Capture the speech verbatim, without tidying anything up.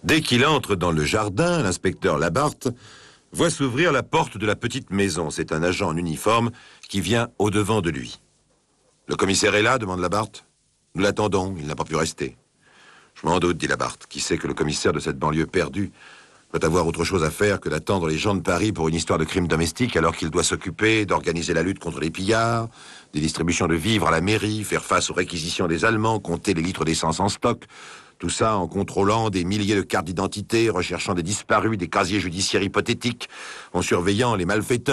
Dès qu'il entre dans le jardin, l'inspecteur Labarthe voit s'ouvrir la porte de la petite maison. C'est un agent en uniforme qui vient au-devant de lui. « Le commissaire est là ?» demande Labarthe. « Nous l'attendons, il n'a pas pu rester. »« Je m'en doute, dit Labarthe. Qui sait que le commissaire de cette banlieue perdue doit avoir autre chose à faire que d'attendre les gens de Paris pour une histoire de crime domestique alors qu'il doit s'occuper d'organiser la lutte contre les pillards, des distributions de vivres à la mairie, faire face aux réquisitions des Allemands, compter les litres d'essence en stock. Tout ça en contrôlant des milliers de cartes d'identité, recherchant des disparus, des casiers judiciaires hypothétiques, en surveillant les malfaiteurs.